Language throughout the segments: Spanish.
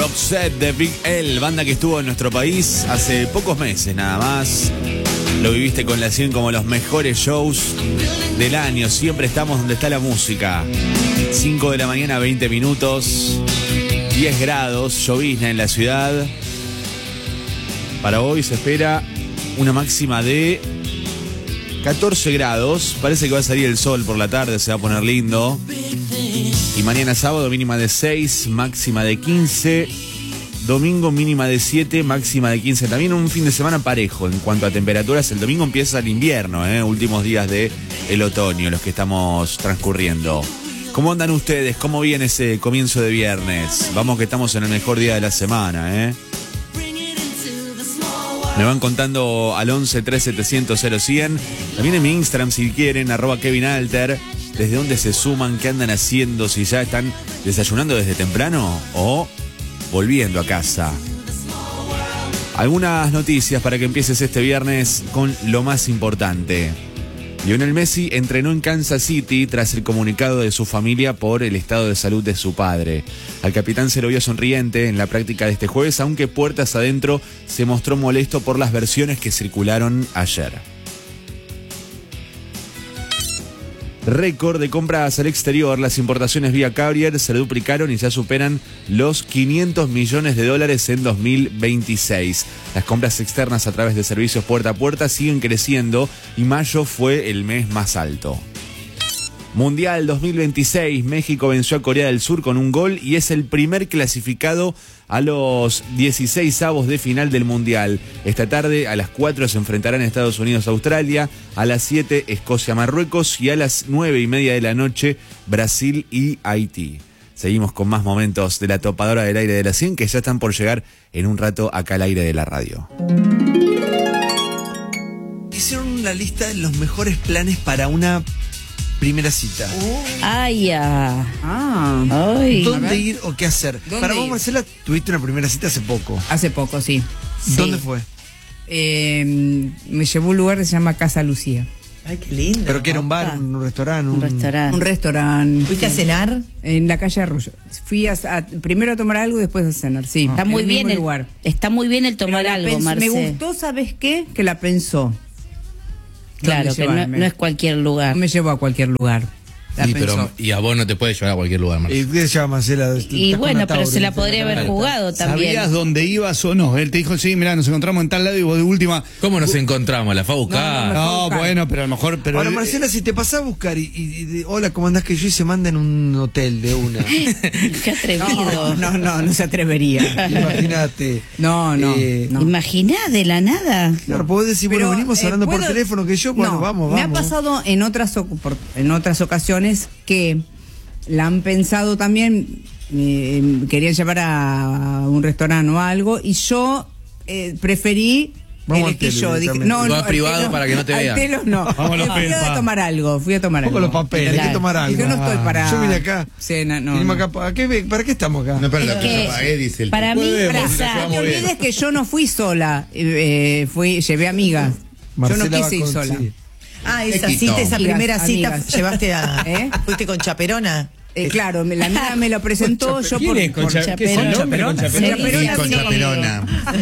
Top Set de Big L, banda que estuvo en nuestro país hace pocos meses nada más. Lo viviste con la 100 como los mejores shows del año. Siempre estamos donde está la música. 5 de la mañana, 20 minutos. 10 grados, llovizna en la ciudad. Para hoy se espera una máxima de 14 grados. Parece que va a salir el sol por la tarde, se va a poner lindo. Y mañana sábado mínima de 6, máxima de 15. Domingo mínima de 7, máxima de 15. También un fin de semana parejo en cuanto a temperaturas. El domingo empieza el invierno, últimos días del otoño, los que estamos transcurriendo. ¿Cómo andan ustedes? ¿Cómo viene ese comienzo de viernes? Vamos que estamos en el mejor día de la semana, Me van contando al 11 3700 0100. También en mi Instagram si quieren, @KevinAlter. ¿Desde dónde se suman? ¿Qué andan haciendo? Si ya están desayunando desde temprano o volviendo a casa. Algunas noticias para que empieces este viernes con lo más importante. Lionel Messi entrenó en Kansas City tras el comunicado de su familia por el estado de salud de su padre. Al capitán se lo vio sonriente en la práctica de este jueves, aunque puertas adentro se mostró molesto por las versiones que circularon ayer. Récord de compras al exterior. Las importaciones vía Carrier se duplicaron y ya superan los $500 millones en 2026. Las compras externas a través de servicios puerta a puerta siguen creciendo y mayo fue el mes más alto. Mundial 2026. México venció a Corea del Sur con un gol y es el primer clasificado a los 16avos de final del Mundial. Esta tarde a las 4 se enfrentarán Estados Unidos a Australia, a las 7 Escocia a Marruecos y a las 9:30 de la noche Brasil y Haití. Seguimos con más momentos de la topadora del aire de la 100 que ya están por llegar en un rato acá al aire de la radio. Hicieron una lista de los mejores planes para una primera cita. Ay. ¿Dónde ir o qué hacer? Para vos, Marcela, tuviste una primera cita hace poco. Hace poco, sí. ¿Dónde fue? Me llevó a un lugar que se llama Casa Lucía. Ay, qué lindo. ¿Pero que era un bar, un restaurante? Un restaurante. ¿Fuiste a cenar? En la calle Arroyo. Fui primero a tomar algo y después a cenar, sí. Está muy bien el lugar. Está muy bien el tomar algo, Marcela. Me gustó, ¿sabes qué? Que la pensó. Claro, que no es cualquier lugar. No me llevo a cualquier lugar. Sí, pero y a vos no te puedes llevar a cualquier lugar, Marcelo. ¿Y qué se llama, Marcela? Y bueno, pero se la podría haber jugado también. ¿Sabías dónde ibas o no? Él te dijo, sí, mirá, nos encontramos en tal lado y vos de última... ¿Cómo nos encontramos? ¿La fue a buscar? No, bueno, pero a lo mejor... Ahora, Marcela, si te pasás a buscar y hola, ¿cómo andás? Que yo y se manda en un hotel de una. Qué atrevido. No se atrevería. Imagínate. No. Imaginá de la nada. Claro, podés decir, bueno, venimos hablando por teléfono que yo, bueno, vamos. Me ha pasado en otras ocasiones que la han pensado también, querían llevar a un restaurante o algo, y yo preferí elegir yo. Dije, no, privado para que no te vean. Fui a tomar algo. Con los papeles, hay que tomar algo. Yo no estoy para... Yo vine acá. Cena, Acá, ¿para qué estamos acá? No, para la que pagué, dice el para tipo. mí, No te olvides que yo no fui sola. Llevé amigas. Yo no quise ir sola. Sí. Esa primera cita, amigas. llevaste a... ¿Fuiste con chaperona? Claro, la amiga me lo presentó. Yo ¿Quién es con Chaperona? Con Chaperona.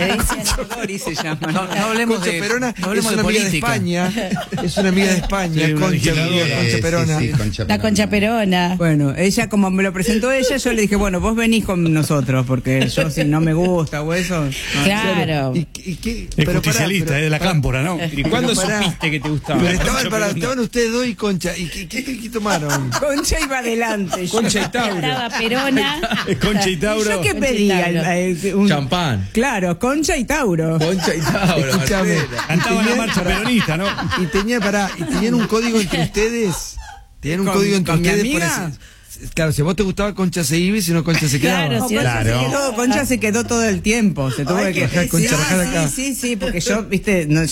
Dori se llama. No hablemos de Chaperona, es una amiga de España. Es una amiga de España, Concha Perona. La Concha Perona. Bueno, ella, como me lo presentó ella, yo le dije, bueno, vos venís con nosotros, porque yo si no me gusta o eso. Claro. ¿Y qué? Es justicialista, es de la cámpora, ¿no? ¿Y cuándo supiste que te gustaba? Pero estaban ustedes dos y Concha. ¿Y qué tomaron? Concha iba adelante. Concha y Tauro. Estaba Perona. Concha y Tauro. ¿Yo qué pedía? Champán. Claro, Concha y Tauro. Concha y Tauro. Escúchame. Cantaban la marcha peronista, ¿no? Y tenían un código entre ustedes. Tenían un código entre ustedes. ¿Mi amiga? Claro, si a vos te gustaba, Concha se iba y si no, Concha se quedaba. Claro, Concha se quedó todo el tiempo. Se tuvo que dejar Concha acá. Sí, porque yo, viste, no.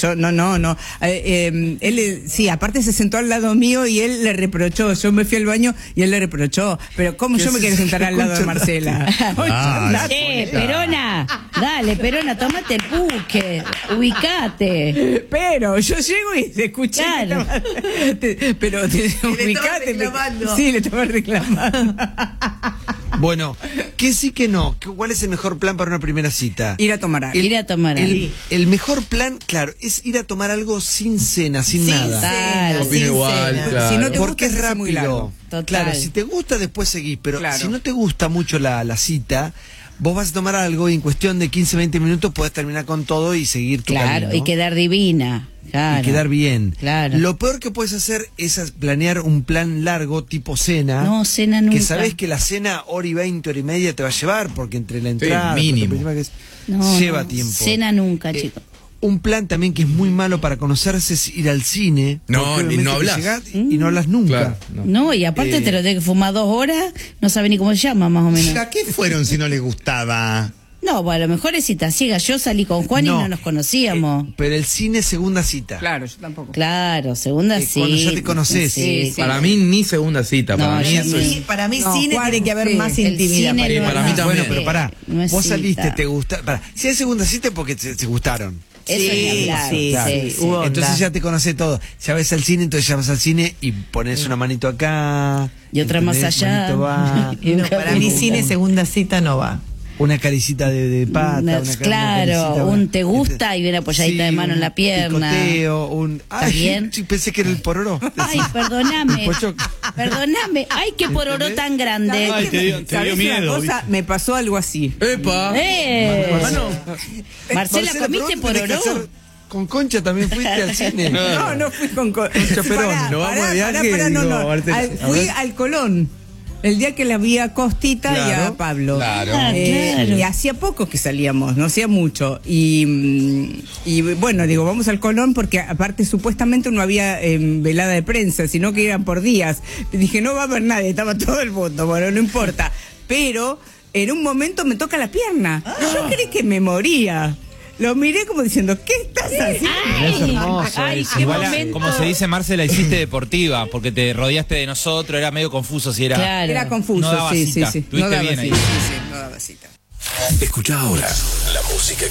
Él, sí, aparte se sentó al lado mío y él le reprochó. Yo me fui al baño y él le reprochó. Pero ¿cómo yo me quiero sentar al lado de Marcela? Perona, dale, Perona, tomate el buque, ubicate. Pero yo llego y te escuché. Claro. Pero ubicate. reclamando. Sí, le estaba reclamando. Bueno, ¿qué sí que no? ¿Cuál es el mejor plan para una primera cita? Ir a tomar algo. Ir a tomar algo. El mejor plan, claro, es ir a tomar algo sin cena, sin nada. Claro, Sin igual, cena. claro. Si no te Porque gusta, es se hace muy largo. rápido. Total. Claro, si te gusta después seguís, pero Claro. si no te gusta mucho la cita, vos vas a tomar algo y en cuestión de 15, 20 minutos podés terminar con todo y seguir tu Claro, camino. y quedar divina. Claro. Y quedar bien. Claro. Lo peor que puedes hacer es planear un plan largo tipo cena. No, cena nunca. Que sabés que la cena hora y 20, hora y media te va a llevar, porque entre la entrada mínimo. No, lleva no, tiempo. Cena nunca, chicos. Un plan también que es muy malo para conocerse es ir al cine. No, porque y obviamente no que hablas. llegás y no hablas nunca. Claro, no. No, y aparte te lo tenés que fumar 2 horas, no sabe ni cómo se llama, más o menos. ¿A qué fueron si no les gustaba? No, bueno, a lo mejor es cita ciega. Yo salí con Juan y no nos conocíamos. Pero el cine es segunda cita. Claro, yo tampoco. Claro, segunda cita. Cuando ya te conocés. Sí, Para mí ni segunda cita, No, para mí yo eso ni- es... Sí, para mí No, cine Juan, tiene que haber sí. más El intimidad. cine no para es mí nada. también. Bueno, pero pará. No es Vos cita. saliste, te gusta. Pará, si hay segunda cita es porque se gustaron. Eso ni hablar. sí, Claro. sí, hubo onda. Entonces ya te conocés todo. Ya ves al cine, entonces ya vas al cine y pones una manito acá. Y otra más ¿entendés? allá. Manito va. Y No, para mí cine segunda cita no va. Una caricita de pata. Claro, caricita, un te gusta y una apoyadita de mano en la pierna. Picoteo, ¿Está bien? Sí, pensé que era el pororó. Ay, perdóname. El pocho. Perdóname. Ay, qué pororó tan grande. Ay, te dio ¿Sabés una miedo, cosa? Me pasó algo así. ¡Epa! Marcela, ¿comiste pero vos tenés que pororó? hacer- Con Concha también fuiste al cine. No fui con Chaperón. Nos vamos de viaje, no, digo, no. Marcela, a Fui ver. al Colón. El día que la vi a Costita y Claro, a Pablo. claro. Ah, claro. Y hacía poco que salíamos, no hacía mucho. Y bueno, digo, vamos al Colón porque aparte supuestamente no había velada de prensa, sino que eran por días. Y dije, no va a haber nadie, estaba todo el mundo, bueno, no importa. Pero en un momento me toca la pierna. Yo creí que me moría. Lo miré como diciendo, ¿qué estás haciendo? Ay, Es hermoso ay, eso. qué Igual, momento. como se dice, Marce, la hiciste deportiva, porque te rodeaste de nosotros, era medio confuso si era... Claro. Era confuso, No daba sí, cita. sí, sí. Estuviste No daba bien ahí. cita, sí, sí, no daba cita. Escucha ahora la música